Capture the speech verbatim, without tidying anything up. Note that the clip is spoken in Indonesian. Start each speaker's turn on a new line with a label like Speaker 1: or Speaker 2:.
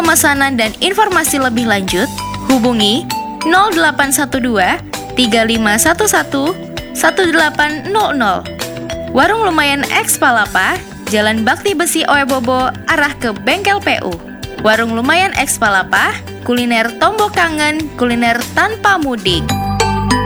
Speaker 1: pemesanan dan informasi lebih lanjut, hubungi nol delapan satu dua tiga lima satu satu satu delapan nol nol. Warung Lumayan X Palapa, Jalan Bakti Besi Oebobo, arah ke Bengkel P U. Warung Lumayan X Palapa, kuliner tombok kangen, kuliner tanpa mudik.